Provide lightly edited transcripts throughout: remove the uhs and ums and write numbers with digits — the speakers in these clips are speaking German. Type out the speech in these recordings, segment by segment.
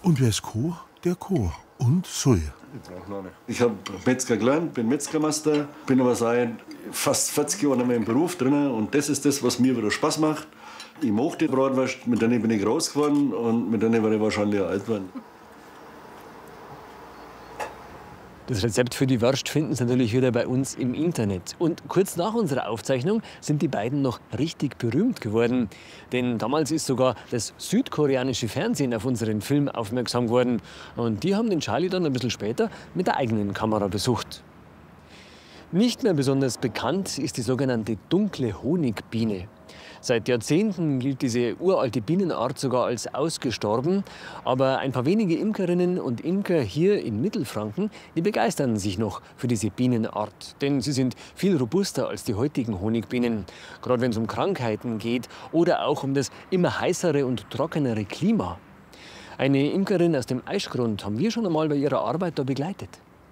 Und wer ist Co? Der Co. Und Soja. Ich habe Metzger gelernt, bin Metzgermeister, bin aber seit fast 40 Jahren in meinem Beruf drin. Und das ist das, was mir wieder Spaß macht. Ich mag die Bratwurst, mit denen bin ich groß geworden und mit denen werde ich wahrscheinlich auch alt werden. Das Rezept für die Wurst finden Sie natürlich wieder bei uns im Internet. Und kurz nach unserer Aufzeichnung sind die beiden noch richtig berühmt geworden. Denn damals ist sogar das südkoreanische Fernsehen auf unseren Film aufmerksam geworden. Und die haben den Charlie dann ein bisschen später mit der eigenen Kamera besucht. Nicht mehr besonders bekannt ist die sogenannte dunkle Honigbiene. Seit Jahrzehnten gilt diese uralte Bienenart sogar als ausgestorben. Aber ein paar wenige Imkerinnen und Imker hier in Mittelfranken, die begeistern sich noch für diese Bienenart. Denn sie sind viel robuster als die heutigen Honigbienen. Gerade wenn es um Krankheiten geht oder auch um das immer heißere und trockenere Klima. Eine Imkerin aus dem Aischgrund haben wir schon einmal bei ihrer Arbeit da begleitet.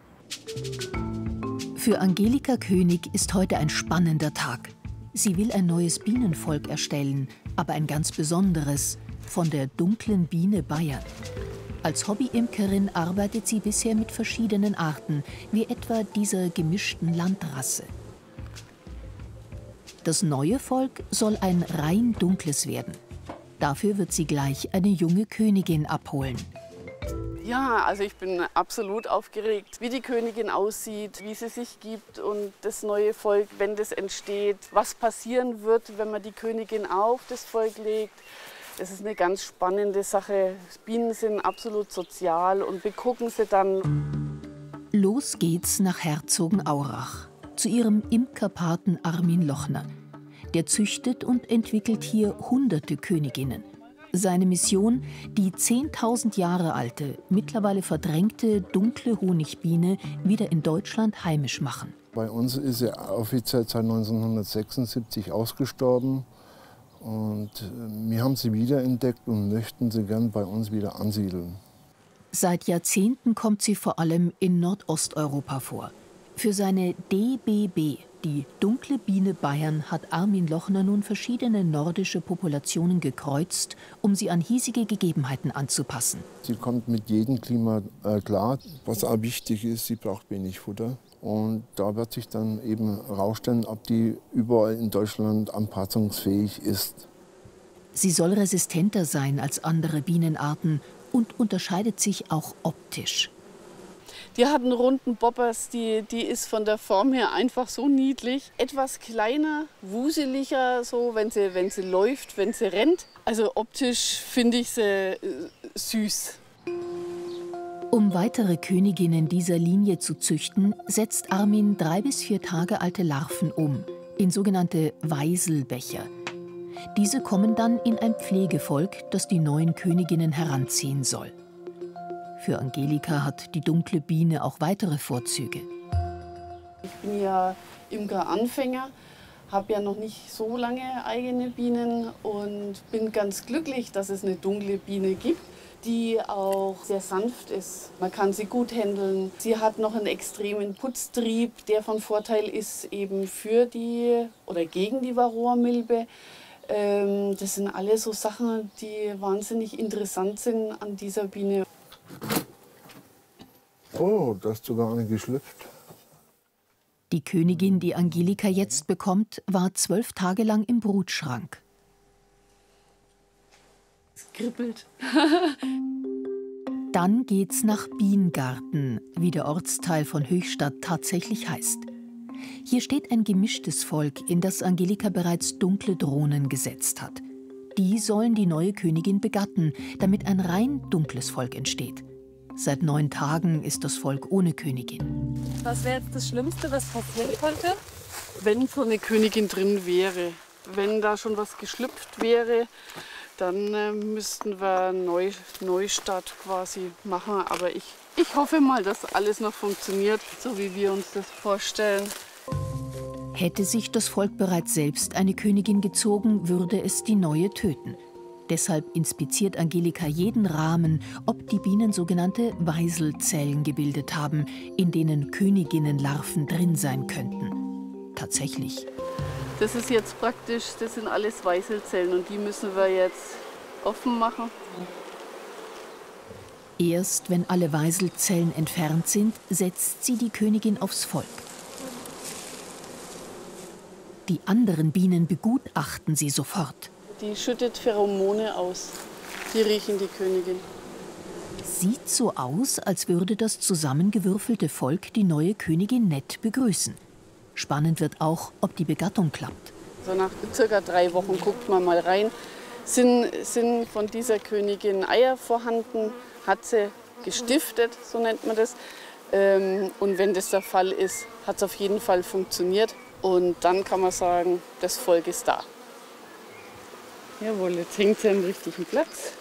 Für Angelika König ist heute ein spannender Tag. Sie will ein neues Bienenvolk erstellen, aber ein ganz besonderes, von der dunklen Biene Bayern. Als Hobbyimkerin arbeitet sie bisher mit verschiedenen Arten, wie etwa dieser gemischten Landrasse. Das neue Volk soll ein rein dunkles werden. Dafür wird sie gleich eine junge Königin abholen. Ja, also ich bin absolut aufgeregt, wie die Königin aussieht, wie sie sich gibt und das neue Volk, wenn das entsteht, was passieren wird, wenn man die Königin auf das Volk legt. Das ist eine ganz spannende Sache. Bienen sind absolut sozial und begucken sie dann. Los geht's nach Herzogenaurach, zu ihrem Imkerpaten Armin Lochner. Der züchtet und entwickelt hier hunderte Königinnen. Seine Mission, die 10.000 Jahre alte, mittlerweile verdrängte, dunkle Honigbiene wieder in Deutschland heimisch machen. Bei uns ist sie offiziell seit 1976 ausgestorben. Und wir haben sie wiederentdeckt und möchten sie gern bei uns wieder ansiedeln. Seit Jahrzehnten kommt sie vor allem in Nordosteuropa vor. Für seine DBB, die dunkle Biene Bayern, hat Armin Lochner nun verschiedene nordische Populationen gekreuzt, um sie an hiesige Gegebenheiten anzupassen. Sie kommt mit jedem Klima klar. Was auch wichtig ist, sie braucht wenig Futter. Und da wird sich dann eben herausstellen, ob die überall in Deutschland anpassungsfähig ist. Sie soll resistenter sein als andere Bienenarten und unterscheidet sich auch optisch. Die hat einen runden Boppers, die ist von der Form her einfach so niedlich. Etwas kleiner, wuseliger, so, wenn sie läuft, wenn sie rennt. Also optisch finde ich sie süß. Um weitere Königinnen dieser Linie zu züchten, setzt Armin 3 bis 4 Tage alte Larven um, in sogenannte Weiselbecher. Diese kommen dann in ein Pflegevolk, das die neuen Königinnen heranziehen soll. Für Angelika hat die dunkle Biene auch weitere Vorzüge. Ich bin ja Imker-Anfänger, habe ja noch nicht so lange eigene Bienen und bin ganz glücklich, dass es eine dunkle Biene gibt, die auch sehr sanft ist. Man kann sie gut handeln. Sie hat noch einen extremen Putztrieb, der von Vorteil ist eben für die oder gegen die Varroamilbe. Das sind alles so Sachen, die wahnsinnig interessant sind an dieser Biene. Oh, da ist sogar eine geschlüpft. Die Königin, die Angelika jetzt bekommt, war 12 Tage lang im Brutschrank. Es kribbelt. Dann geht's nach Biengarten, wie der Ortsteil von Höchstadt tatsächlich heißt. Hier steht ein gemischtes Volk, in das Angelika bereits dunkle Drohnen gesetzt hat. Die sollen die neue Königin begatten, damit ein rein dunkles Volk entsteht. Seit 9 Tagen ist das Volk ohne Königin. Was wäre jetzt das Schlimmste, was passieren könnte? Wenn so eine Königin drin wäre, wenn da schon was geschlüpft wäre, dann müssten wir einen Neustart quasi machen. Aber ich hoffe mal, dass alles noch funktioniert, so wie wir uns das vorstellen. Hätte sich das Volk bereits selbst eine Königin gezogen, würde es die neue töten. Deshalb inspiziert Angelika jeden Rahmen, ob die Bienen sogenannte Weiselzellen gebildet haben, in denen Königinnenlarven drin sein könnten. Tatsächlich. Das ist jetzt praktisch, das sind alles Weiselzellen und die müssen wir jetzt offen machen. Erst wenn alle Weiselzellen entfernt sind, setzt sie die Königin aufs Volk. Die anderen Bienen begutachten sie sofort. Die schüttet Pheromone aus. Die riechen die Königin. Sieht so aus, als würde das zusammengewürfelte Volk die neue Königin nett begrüßen. Spannend wird auch, ob die Begattung klappt. So nach circa 3 Wochen guckt man mal rein. Sind von dieser Königin Eier vorhanden? Hat sie gestiftet, so nennt man das. Und wenn das der Fall ist, hat es auf jeden Fall funktioniert. Und dann kann man sagen, das Volk ist da. Jawohl, jetzt hängt sie am richtigen Platz.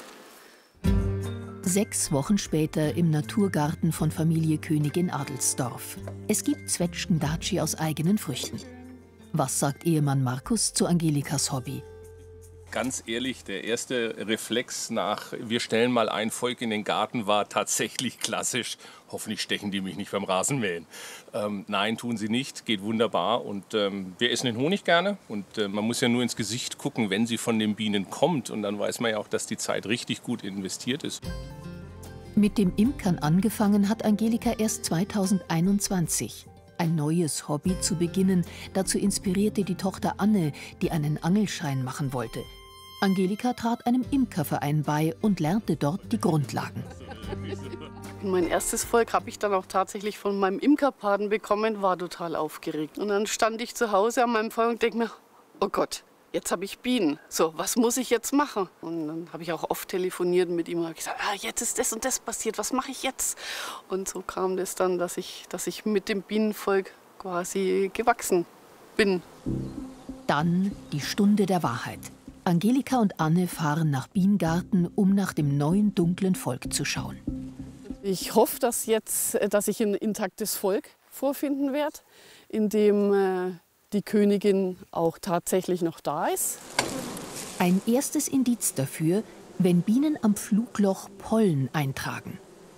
6 Wochen später im Naturgarten von Familie Königin Adelsdorf. Es gibt Zwetschgendatschi aus eigenen Früchten. Was sagt Ehemann Markus zu Angelikas Hobby? Ganz ehrlich, der erste Reflex nach, wir stellen mal ein Volk in den Garten, war tatsächlich klassisch. Hoffentlich stechen die mich nicht beim Rasenmähen. Nein, tun sie nicht, geht wunderbar. Und wir essen den Honig gerne. Und man muss ja nur ins Gesicht gucken, wenn sie von den Bienen kommt. Und dann weiß man ja auch, dass die Zeit richtig gut investiert ist. Mit dem Imkern angefangen hat Angelika erst 2021. Ein neues Hobby zu beginnen, dazu inspirierte die Tochter Anne, die einen Angelschein machen wollte. Angelika trat einem Imkerverein bei und lernte dort die Grundlagen. Mein erstes Volk habe ich dann auch tatsächlich von meinem Imkerpaten bekommen, war total aufgeregt. Und dann stand ich zu Hause an meinem Feuer und denke mir, oh Gott, jetzt habe ich Bienen. So, was muss ich jetzt machen? Und dann habe ich auch oft telefoniert mit ihm und gesagt, jetzt ist das und das passiert, was mache ich jetzt? Und so kam das dann, dass ich mit dem Bienenvolk quasi gewachsen bin. Dann die Stunde der Wahrheit. Angelika und Anne fahren nach Biengarten, um nach dem neuen dunklen Volk zu schauen. Ich hoffe, dass ich ein intaktes Volk vorfinden werde, in dem die Königin auch tatsächlich noch da ist. Ein erstes Indiz dafür, wenn Bienen am Flugloch Pollen eintragen.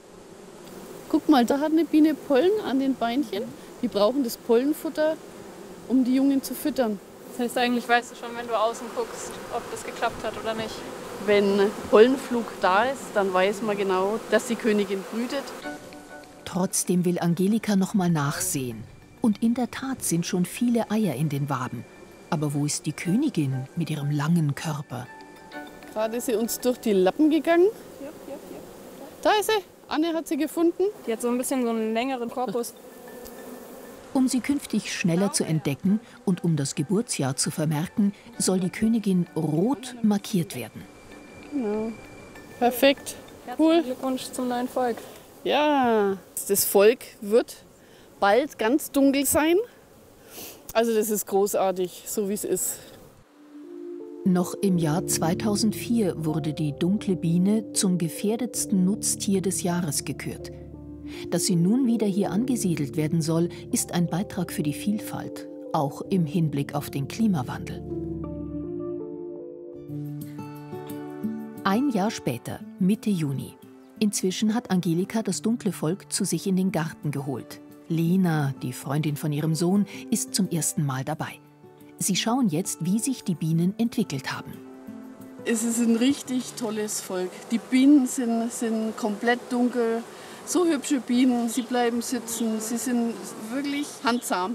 Guck mal, da hat eine Biene Pollen an den Beinchen. Die brauchen das Pollenfutter, um die Jungen zu füttern. Das heißt, eigentlich weißt du schon, wenn du außen guckst, ob das geklappt hat oder nicht. Wenn Pollenflug da ist, dann weiß man genau, dass die Königin brütet. Trotzdem will Angelika noch mal nachsehen. Und in der Tat sind schon viele Eier in den Waben. Aber wo ist die Königin mit ihrem langen Körper? Gerade ist sie uns durch die Lappen gegangen. Da ist sie. Anne hat sie gefunden. Die hat so ein bisschen so einen längeren Korpus. Um sie künftig schneller zu entdecken und um das Geburtsjahr zu vermerken, soll die Königin rot markiert werden. Genau. Perfekt. Cool. Herzlichen Glückwunsch zum neuen Volk. Ja, das Volk wird bald ganz dunkel sein. Also das ist großartig, so wie es ist. Noch im Jahr 2004 wurde die dunkle Biene zum gefährdetsten Nutztier des Jahres gekürt. Dass sie nun wieder hier angesiedelt werden soll, ist ein Beitrag für die Vielfalt, auch im Hinblick auf den Klimawandel. Ein Jahr später, Mitte Juni. Inzwischen hat Angelika das dunkle Volk zu sich in den Garten geholt. Lena, die Freundin von ihrem Sohn, ist zum ersten Mal dabei. Sie schauen jetzt, wie sich die Bienen entwickelt haben. Es ist ein richtig tolles Volk. Die Bienen sind komplett dunkel. So hübsche Bienen, sie bleiben sitzen, sie sind wirklich handsam.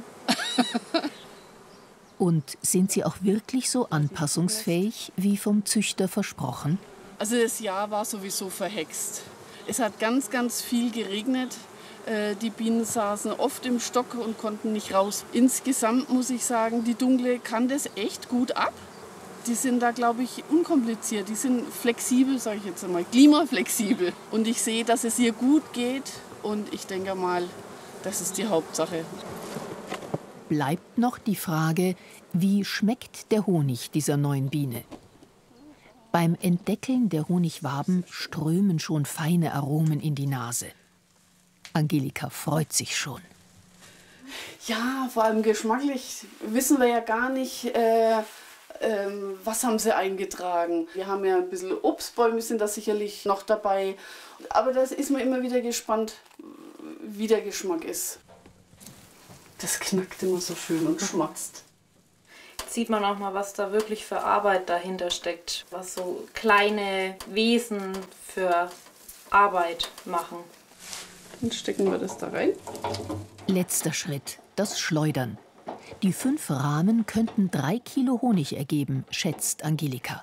Und sind sie auch wirklich so anpassungsfähig, wie vom Züchter versprochen? Also das Jahr war sowieso verhext. Es hat ganz, ganz viel geregnet. Die Bienen saßen oft im Stock und konnten nicht raus. Insgesamt muss ich sagen, die Dunkle kann das echt gut ab. Die sind da, glaube ich, unkompliziert. Die sind flexibel, sage ich jetzt einmal, klimaflexibel. Und ich sehe, dass es ihr gut geht. Und ich denke mal, das ist die Hauptsache. Bleibt noch die Frage, wie schmeckt der Honig dieser neuen Biene? Beim Entdeckeln der Honigwaben strömen schon feine Aromen in die Nase. Angelika freut sich schon. Ja, vor allem geschmacklich wissen wir ja gar nicht, was haben sie eingetragen. Wir haben ja ein bisschen Obstbäume, sind da sicherlich noch dabei. Aber da ist man immer wieder gespannt, wie der Geschmack ist. Das knackt immer so schön und schmatzt. Jetzt sieht man auch mal, was da wirklich für Arbeit dahinter steckt. Was so kleine Wesen für Arbeit machen. Dann stecken wir das da rein. Letzter Schritt, das Schleudern. Die 5 Rahmen könnten 3 Kilo Honig ergeben, schätzt Angelika.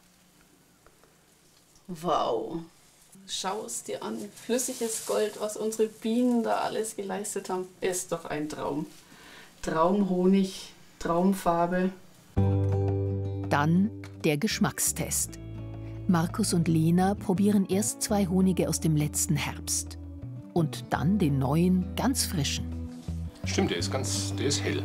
Wow, schau es dir an. Flüssiges Gold, was unsere Bienen da alles geleistet haben, ist doch ein Traum. Traumhonig, Traumfarbe. Dann der Geschmackstest. Markus und Lena probieren erst 2 Honige aus dem letzten Herbst. Und dann den neuen, ganz frischen. Stimmt, der ist hell.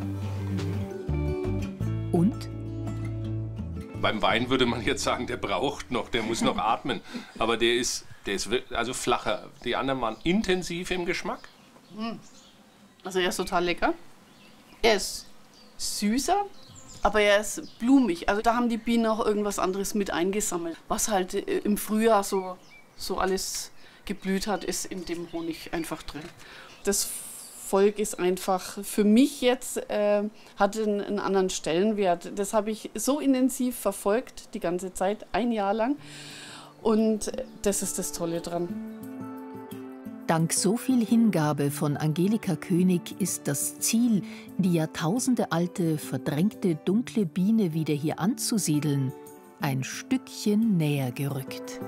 Und? Beim Wein würde man jetzt sagen, der braucht noch, der muss noch atmen. Aber der ist also flacher. Die anderen waren intensiv im Geschmack. Also er ist total lecker. Er ist süßer, aber er ist blumig. Also da haben die Bienen auch irgendwas anderes mit eingesammelt. Was halt im Frühjahr so alles geblüht hat, ist in dem Honig einfach drin. Das Volk ist einfach für mich jetzt, hat einen anderen Stellenwert. Das habe ich so intensiv verfolgt, die ganze Zeit, 1 Jahr lang. Und das ist das Tolle dran. Dank so viel Hingabe von Angelika König ist das Ziel, die jahrtausendealte, verdrängte, dunkle Biene wieder hier anzusiedeln, ein Stückchen näher gerückt.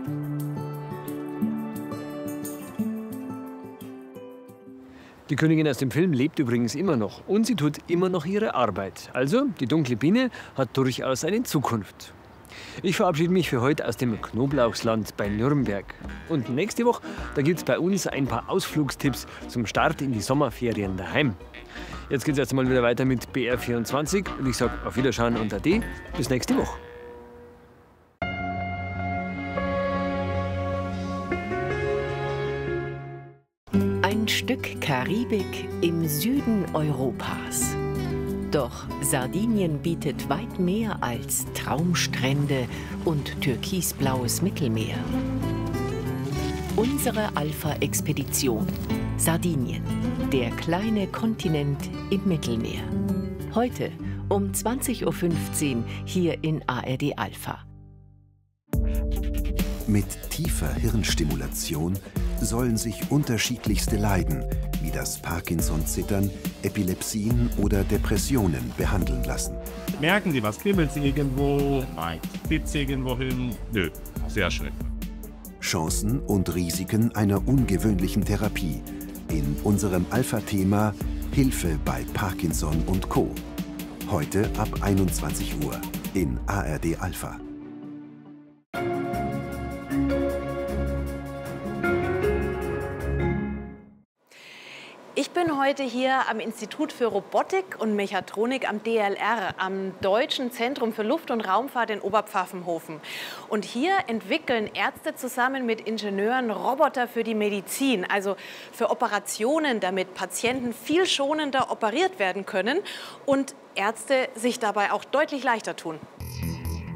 Die Königin aus dem Film lebt übrigens immer noch und sie tut immer noch ihre Arbeit. Also, die dunkle Biene hat durchaus eine Zukunft. Ich verabschiede mich für heute aus dem Knoblauchsland bei Nürnberg. Und nächste Woche, da gibt es bei uns ein paar Ausflugstipps zum Start in die Sommerferien daheim. Jetzt geht es erst mal wieder weiter mit BR24 und ich sage auf Wiederschauen und Ade. Bis nächste Woche. Ein Stück Karibik im Süden Europas. Doch Sardinien bietet weit mehr als Traumstrände und türkisblaues Mittelmeer. Unsere Alpha-Expedition. Sardinien, der kleine Kontinent im Mittelmeer. Heute um 20:15 Uhr hier in ARD Alpha. Mit tiefer Hirnstimulation sollen sich unterschiedlichste Leiden, wie das Parkinson-Zittern, Epilepsien oder Depressionen, behandeln lassen. Merken Sie was? Kribbelt Sie irgendwo? Nein. Zieht Sie irgendwo hin? Nö. Sehr schön. Chancen und Risiken einer ungewöhnlichen Therapie in unserem Alpha-Thema Hilfe bei Parkinson und Co. Heute ab 21 Uhr in ARD Alpha. Ich bin heute hier am Institut für Robotik und Mechatronik am DLR, am Deutschen Zentrum für Luft- und Raumfahrt in Oberpfaffenhofen. Und hier entwickeln Ärzte zusammen mit Ingenieuren Roboter für die Medizin, also für Operationen, damit Patienten viel schonender operiert werden können und Ärzte sich dabei auch deutlich leichter tun.